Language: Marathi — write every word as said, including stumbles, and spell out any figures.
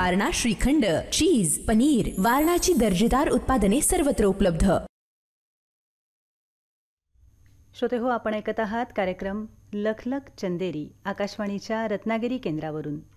वारणा श्रीखंड, चीज, पनीर, वारणाची दर्जेदार उत्पादने सर्वत्र उपलब्ध. श्रोते हो, आपण ऐकत आहात कार्यक्रम लखलख चंदेरी आकाशवाणीच्या रत्नागिरी केंद्रावरून.